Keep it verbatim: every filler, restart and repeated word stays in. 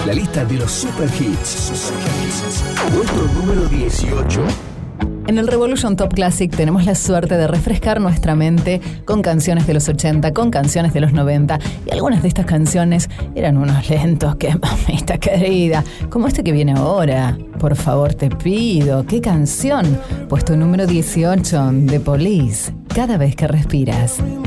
La lista de los super hits. Puesto número dieciocho. En el Revolution Top Classic tenemos la suerte de refrescar nuestra mente con canciones de los ochenta, con canciones de los noventa, y algunas de estas canciones eran unos lentos que, mamita querida, como este que viene ahora. Por favor, te pido. ¿Qué canción? Puesto número dieciocho, The Police, Cada vez que respiras.